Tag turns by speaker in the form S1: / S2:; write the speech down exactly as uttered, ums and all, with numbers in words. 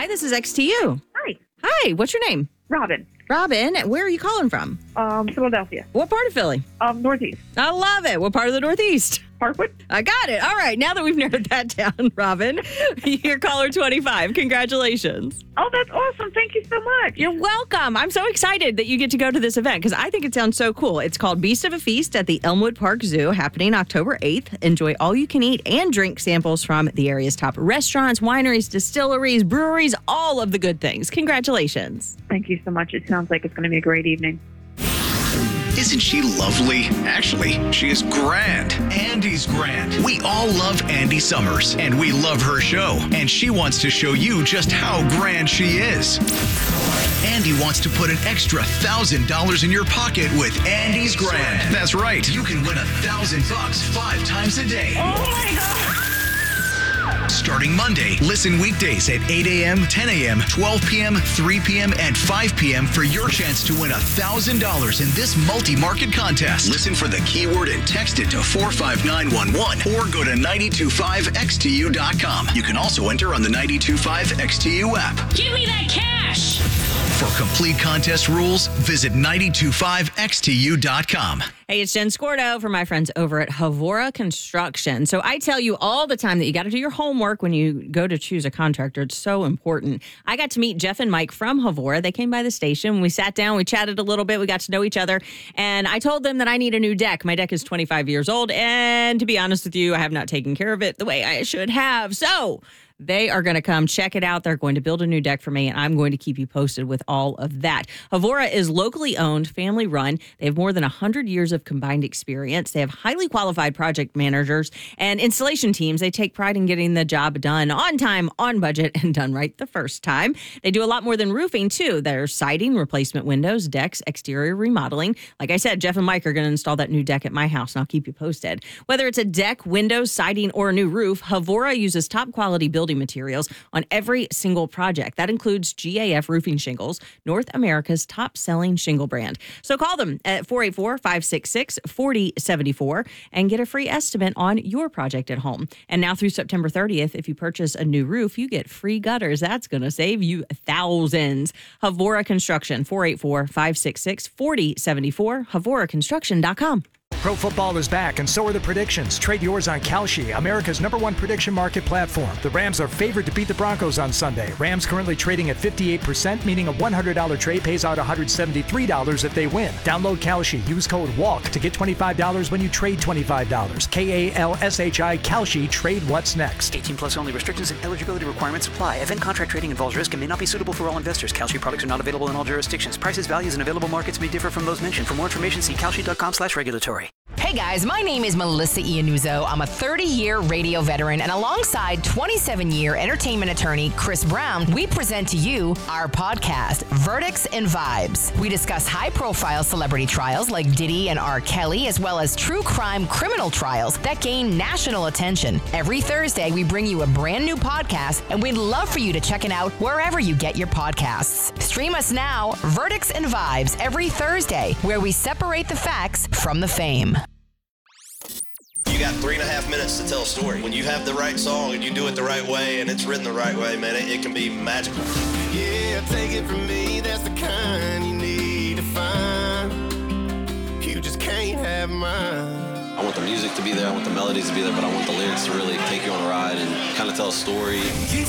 S1: Hi, this is X T U.
S2: Hi.
S1: Hi, what's your name?
S2: Robin.
S1: Robin, where are you calling from?
S2: Um, Philadelphia.
S1: What part of Philly?
S2: Um, Northeast.
S1: I love it. What part of the Northeast?
S2: Parkwood.
S1: I got it. All right, now that we've narrowed that down, Robin, you're caller twenty-five. Congratulations.
S2: Oh, that's awesome. Thank you so much.
S1: You're welcome. I'm so excited that you get to go to this event because I think it sounds so cool. It's called Beast of a Feast at the Elmwood Park Zoo, happening October eighth. Enjoy all you can eat and drink samples from the area's top restaurants, wineries, distilleries, breweries, all of the good things. Congratulations.
S2: Thank you so much. It sounds like it's going to be a great evening.
S3: Isn't she lovely? Actually, she is grand. Andy's grand. We all love Andy Summers, and we love her show. And she wants to show you just how grand she is. Andy wants to put an extra one thousand dollars in your pocket with Andy's Grand. That's right. You can win one thousand bucks five times a day.
S2: Oh, my God.
S3: Starting Monday, listen weekdays at eight a.m., ten a.m., twelve p.m., three p.m., and five p.m. for your chance to win one thousand dollars in this multi-market contest. Listen for the keyword and text it to four five nine one one or go to nine two five X T U dot com. You can also enter on the nine two five X T U app.
S4: Give me that cash!
S3: For complete contest rules, visit nine two five X T U dot com.
S1: Hey, it's Jen Scordo from my friends over at Havora Construction. So I tell you all the time that you got to do your homework when you go to choose a contractor. It's so important. I got to meet Jeff and Mike from Havora. They came by the station. We sat down. We chatted a little bit. We got to know each other. And I told them that I need a new deck. My deck is twenty-five years old. And to be honest with you, I have not taken care of it the way I should have. So they are going to come check it out. They're going to build a new deck for me, and I'm going to keep you posted with all of that. Havora is locally owned, family run. They have more than one hundred years of combined experience. They have highly qualified project managers and installation teams. They take pride in getting the job done on time, on budget, and done right the first time. They do a lot more than roofing, too. There's siding, replacement windows, decks, exterior remodeling. Like I said, Jeff and Mike are going to install that new deck at my house, and I'll keep you posted. Whether it's a deck, windows, siding, or a new roof, Havora uses top quality building materials on every single project. That includes G A F Roofing Shingles, North America's top-selling shingle brand. So call them at four eight four, five six six, four zero seven four and get a free estimate on your project at home. And now through September thirtieth, if you purchase a new roof, you get free gutters. That's going to save you thousands. Havora Construction, four eight four, five six six, four zero seven four, havora construction dot com.
S5: Pro football is back, and so are the predictions. Trade yours on Kalshi, America's number one prediction market platform. The Rams are favored to beat the Broncos on Sunday. Rams currently trading at fifty-eight percent, meaning a one hundred dollars trade pays out one hundred seventy-three dollars if they win. Download Kalshi. Use code WALK to get twenty-five dollars when you trade twenty-five dollars. K A L S H I, Kalshi. Trade what's next.
S6: eighteen plus only. Restrictions and eligibility requirements apply. Event contract trading involves risk and may not be suitable for all investors. Kalshi products are not available in all jurisdictions. Prices, values, and available markets may differ from those mentioned. For more information, see kalshi.com slash regulatory.
S7: Hey guys, my name is Melissa Iannuzzo. I'm a thirty-year radio veteran, and alongside twenty-seven-year entertainment attorney Chris Brown, we present to you our podcast, Verdicts and Vibes. We discuss high-profile celebrity trials like Diddy and R. Kelly, as well as true crime criminal trials that gain national attention. Every Thursday, we bring you a brand new podcast, and we'd love for you to check it out wherever you get your podcasts. Stream us now, Verdicts and Vibes, every Thursday, where we separate the facts from the fame.
S8: You got three and a half minutes to tell a story. When you have the right song and you do it the right way and it's written the right way, man, it, it can be magical.
S9: Yeah, take it from me, that's the kind you need to find. You just can't have mine.
S8: I want the music to be there, I want the melodies to be there, but I want the lyrics to really take you on a ride and kind of tell a story.
S9: You